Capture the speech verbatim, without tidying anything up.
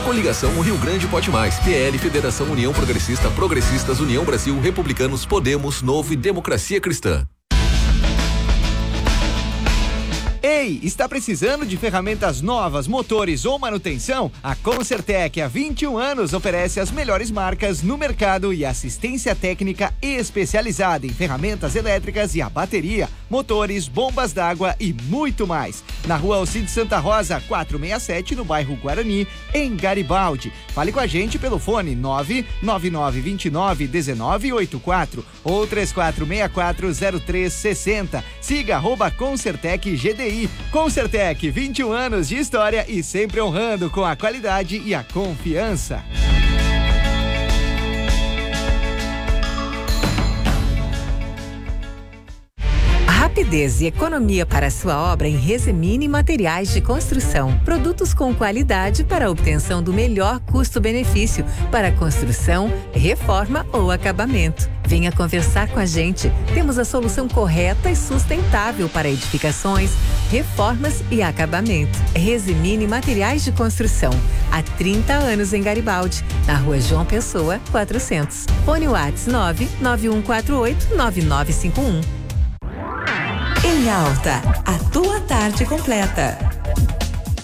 Coligação O Rio Grande Pode Mais, P L, Federação União Progressista, Progressistas, União Brasil, Republicanos, Podemos, Novo e Democracia Cristã. Ei, está precisando de ferramentas novas, motores ou manutenção? A Concertec, há vinte e um anos, oferece as melhores marcas no mercado e assistência técnica especializada em ferramentas elétricas e a bateria, motores, bombas d'água e muito mais. Na rua Alcide Santa Rosa, quatrocentos e sessenta e sete, no bairro Guarani, em Garibaldi. Fale com a gente pelo fone nove nove nove dois nove um nove oito quatro ou três quatro seis quatro zero três seis zero. Siga arroba Concertec G D I. Concertec, vinte e um anos de história e sempre honrando com a qualidade e a confiança. Rapidez e economia para a sua obra em Resemini Materiais de Construção. Produtos com qualidade para a obtenção do melhor custo-benefício para construção, reforma ou acabamento. Venha conversar com a gente. Temos a solução correta e sustentável para edificações, reformas e acabamento. Resemini Materiais de Construção. Há trinta anos em Garibaldi, na rua João Pessoa, quatrocentos. Fone WhatsApp nove nove um quatro oito nove nove cinco um. Em Alta, a tua tarde completa.